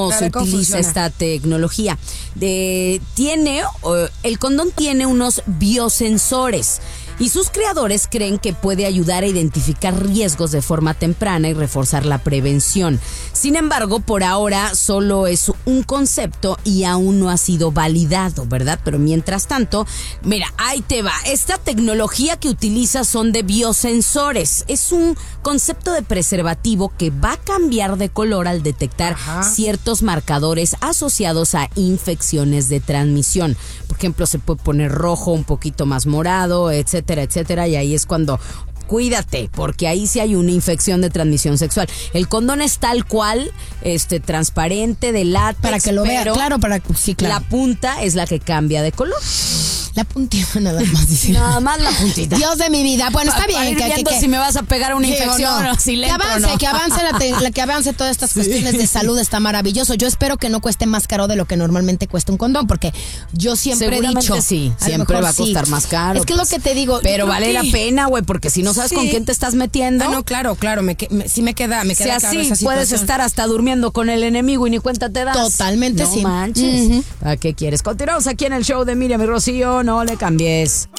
se utiliza esta tecnología. El condón tiene unos biosensores y sus creadores creen que puede ayudar a identificar riesgos de forma temprana y reforzar la prevención. Sin embargo, por ahora solo es un concepto y aún no ha sido validado, ¿verdad? Pero mientras tanto, mira, ahí te va. Esta tecnología que utiliza son de biosensores. Es un concepto de preservativo que va a cambiar de color al detectar ciertos marcadores asociados a infecciones de transmisión. Por ejemplo, se puede poner rojo, un poquito más morado, etcétera, etcétera, y ahí es cuando cuídate, porque ahí sí hay una infección de transmisión sexual. El condón es tal cual, transparente, de látex, para que lo vea, claro, sí, claro. La punta es la que cambia de color. La puntita nada más, dice. Nada más la puntita. Dios de mi vida. Bueno, está bien. Que si me vas a pegar una infección o si le entro, que avance todas estas cuestiones de salud, está maravilloso. Yo espero que no cueste más caro de lo que normalmente cuesta un condón, porque yo siempre he dicho. Sí, siempre va a costar más caro. Es que es lo que te digo. Pero vale la pena, güey, porque si no sabes con quién te estás metiendo. No, claro. Sí me queda si claro así esa situación. Puedes estar hasta durmiendo con el enemigo y ni cuenta te das. Totalmente, no manches. ¿Para qué quieres? Continuamos aquí en el show de Miriam y Rocío. No le cambies.